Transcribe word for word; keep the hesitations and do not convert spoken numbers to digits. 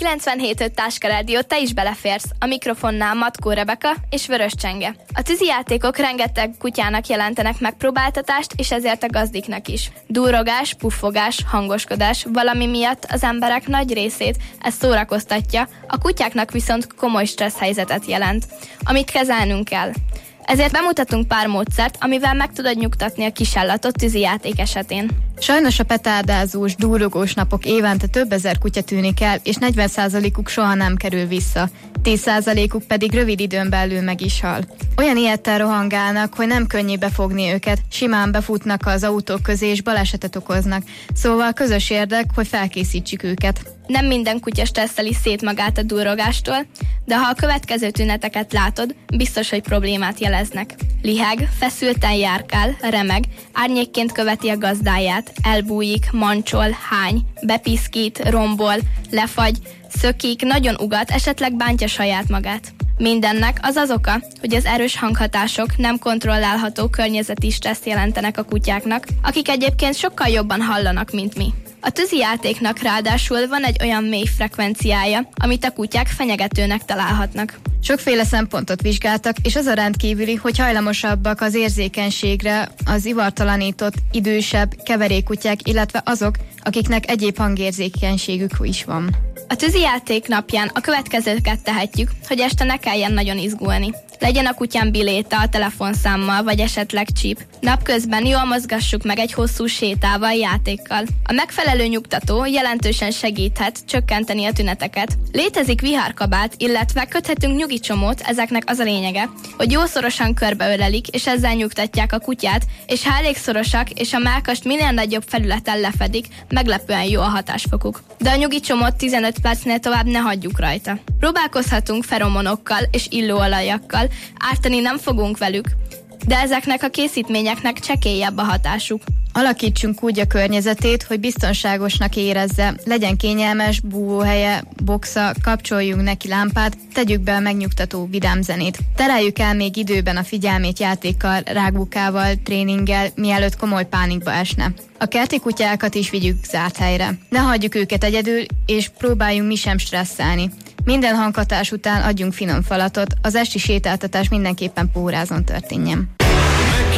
kilencvenhét öt Táska Rádió, te is beleférsz. A mikrofonnál Matkó Rebeka és Vörös Csenge. A tűzijátékok rengeteg kutyának jelentenek megpróbáltatást, és ezért a gazdiknak is. Durrogás, puffogás, hangoskodás, valami miatt az emberek nagy részét ez szórakoztatja, a kutyáknak viszont komoly stressz helyzetet jelent, amit kezelnünk kell. Ezért bemutatunk pár módszert, amivel meg tudod nyugtatni a kisállatot tűzijáték esetén. Sajnos a petárdázós, durrogós napok évente több ezer kutya tűnik el, és negyven százalékuk soha nem kerül vissza. tíz százalékuk pedig rövid időn belül meg is hal. Olyan ilyettel rohangálnak, hogy nem könnyű befogni őket, simán befutnak az autók közé és balesetet okoznak. Szóval közös érdek, hogy felkészítsük őket. Nem minden kutya stresszeli szét magát a durrogástól, de ha a következő tüneteket látod, biztos, hogy problémát jeleznek. Liheg, feszülten járkál, remeg, árnyékként követi a gazdáját, elbújik, mancsol, hány, bepiszkít, rombol, lefagy, szökik, nagyon ugat, esetleg bántja saját magát. Mindennek az az oka, hogy az erős hanghatások nem kontrollálható környezeti stresszt jelentenek a kutyáknak, akik egyébként sokkal jobban hallanak, mint mi. A tűzijátéknak ráadásul van egy olyan mély frekvenciája, amit a kutyák fenyegetőnek találhatnak. Sokféle szempontot vizsgáltak, és az a rendkívüli, hogy hajlamosabbak az érzékenységre az ivartalanított, idősebb, keverékkutyák, illetve azok, akiknek egyéb hangérzékenységük is van. A tűzijáték napján a következőket tehetjük, hogy este ne kelljen nagyon izgulni. Legyen a kutyán biléta a telefonszámmal, vagy esetleg csíp. Napközben jól mozgassuk meg egy hosszú sétával, játékkal. A megfelelő nyugtató jelentősen segíthet csökkenteni a tüneteket. Létezik vihárkabát, illetve köthetünk nyugicsomót, ezeknek az a lényege, hogy jó szorosan körbeölelik, és ezzel nyugtatják a kutyát, és ha elég szorosak, és a mellkast minél nagyobb felületen lefedik, meglepően jó a hatásfokuk. De a nyugicsomót tizenöt percnél tovább ne hagyjuk rajta. Próbálkozhatunk feromonokkal és illóolajakkal, ártani nem fogunk velük, de ezeknek a készítményeknek csekélyebb a hatásuk. Alakítsunk úgy a környezetét, hogy biztonságosnak érezze, legyen kényelmes, búvóhelye, boxa, kapcsoljunk neki lámpát, tegyük be a megnyugtató vidám zenét. Tereljük el még időben a figyelmét játékkal, rágókával, tréninggel, mielőtt komoly pánikba esne. A kerti kutyákat is vigyük zárt helyre. Ne hagyjuk őket egyedül, és próbáljunk mi sem stresszelni. Minden hanghatás után adjunk finom falatot, az esti sétáltatás mindenképpen pórázon történjen.